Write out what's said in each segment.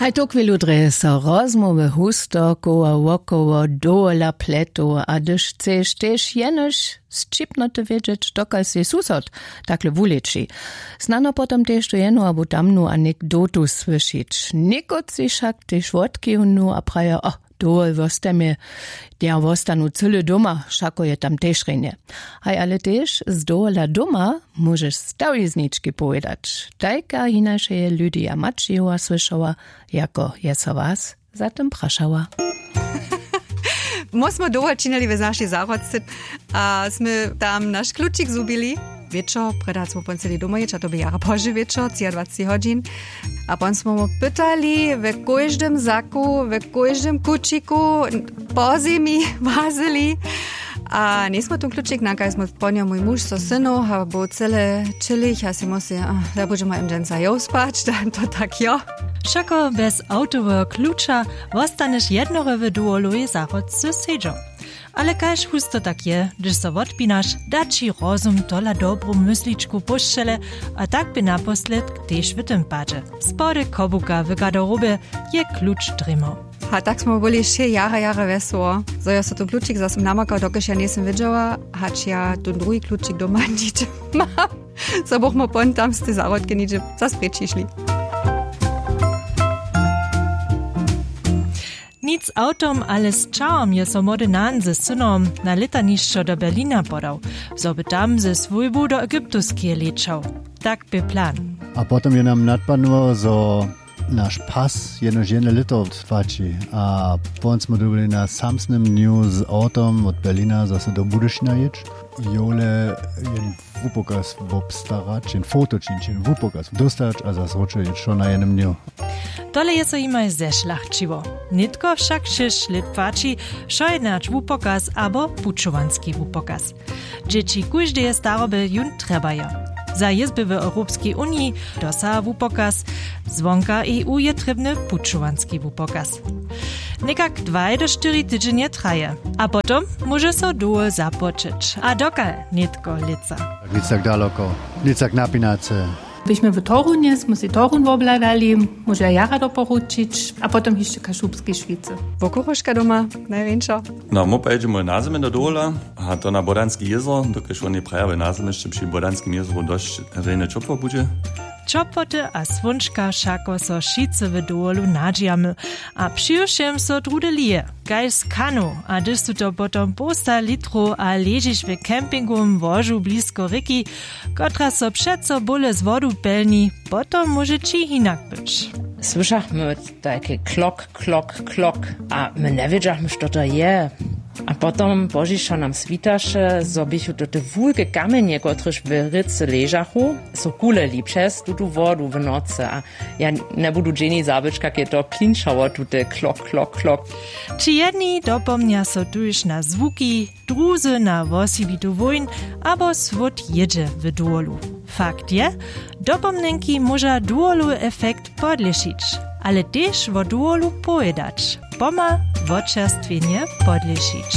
Haj to chwilu dre so rozmowy husto koło wokoło dola pletu, a gdyż chcesz też jenoż zčipnoty wiedzieć, dokąd się susod takle wuleczy. Znano potem też to jeno albo tamnu anegdotu słyszyć. Nikot si szak też wodki a praja, dol wostemy, der wostanu cyle doma, szako je tam też renie. Haj ale też z dola doma możesz stawizniczki powiedzieć. Tajka inače je Lydia Mačiova słyszała, jako je so was zatem praszała. Musimy dołać czynili w naszej zarodce, a jsme tam nasz kluczyk zubili. Wieczor, predać smo ponceli doma jeść, a to by jara poży wieczor, 20 godzin. A pon smo mu pytali w każdym zaku, w każdym kuciku, po zimi, wazili. A nie smo tu kluczyk nakaj, smo ponia mój muž so synu, a bo cele chillich, a si musi, da budeme im den zajo spać, da to tak jo. Všako bez autowego klucza wostaneš jednorowy duoluje zarodce sedzą. Ale kaž husto tak je, gdyż so odpinaš, da ci rozum tola dobrą mysliczku puszczele, a tak by naposled też w tym padzie. Spody kobuka w garderobie je klucz drimo. A tak smo boli še jara wesoło. So ja so tu kluczyk zasem namakał, dokiż ja nisem widziała, hacz ja tu drugi kluczyk doma nicze mam. So bochmo pon tam z te zarodke nicze zasprečišli. Nic autom, ale z czałom je so młody nan ze synom na letanišćo do Berlina podał, so by tam ze swójbu do Egiptuskie leczał. Tak by plan. A potem je nam nadpadło, so nasz pas jenoż jedno lito trwaci, a potem smo dobili na samsnym dniu z autom od Berlina zase do Budyšina jeść. Jole jen wupokaz obstarać, jen fotočin, jen wupokaz dostać, a zase roče jeszcze na jednym dniu. Tole je so imaj zešlachčivo. Nitko však šiš litvači, šo je nač wupokaz abo pučovanski wupokaz. Dzieci kujždeje staroby jun trebajo. Za jezby w Europejskiej Unii dosa wupokaz, zwonka EU je trebny pučovanski wupokaz. Nekak 2 do 4 tydzienie traje, a potom może so duo zapoczyć. A dokal nitko lica. Nic tak daleko, nic tak napinace. Byśmy w Torunie, smo si Torun obladali, może jara doporučić, a potem jeszcze Kaszubskie Szwice. Wokuruszka doma, największa. No, my pojedziemy na zimę do dola, a to na Bodanski jezero, dokiż oni prajały na zimę, jeszcze przy Bodanskim jezeru dość rejne czopło będzie. Čopoty a svunčka šako so šice v dolu nadžijamy, a přijušem so trudelije, kaj z kanu, a gdyż su to potom posta litru a ležiš v kempingum vožu blisko riki, kotra so přeco bole z vodu pelni, potom może ci hinak być. Słyszachmy takie klok, klok, klok, a my nie wiedziachmy, co to je. A potom božišo nam svitaše, so bychu to te wulke kamenje, kotryž w ryce ležachu, so kuleli přes tu vodu v noce. A ja ne budu dženi zabič, kak je to klinčało tu te klok, klok, klok. Či jedni dopomnia so tuž na zvuki, druzy na wosibitu wojn, abo swód jedzie w duolu. Fakt je, dopomnenki może duolu efekt podlešić, ale też wo duolu pojedać. Poma wočerstwienie podlešić.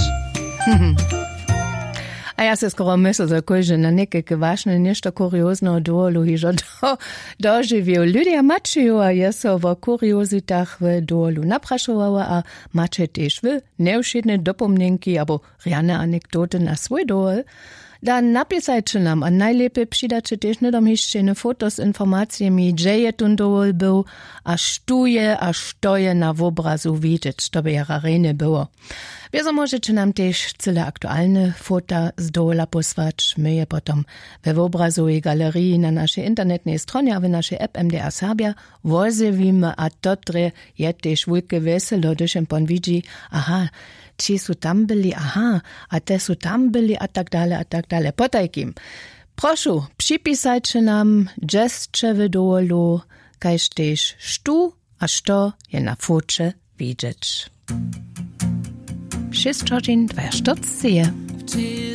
A ja se skoro myślę, że na nekake ważne, nešto kuriozno duolu hižo doživił. Lydia Mačiova je so w kuriozitach w duolu naprašovala, a mače też w neušedne dopomnenki abo rjane anekdoty na swój duol. Da napisajcie nam, a najlepiej přidacie też niedomieścine foto z informacjami, gdzie je ten duol był, a sztuje, a stoje na obrazu widzieć, to by jara rejne było. Wieso możecie nam też cyle aktualne fota z duola posłać, my je potom we obrazu i galerii na naszej internetnej stronie, a w naszej app MDR Serbia wozywimy, a totre je też wielkie weselo, gdyż pon widzi, aha, ci su tam byli, aha, a te su tam byli, a tak dalej. Potajkim. Prošu, připisajcie nam, gdzie w duolu, kajż też sztu, a što je na focie widzieć. 6 godzin 2 sztuce.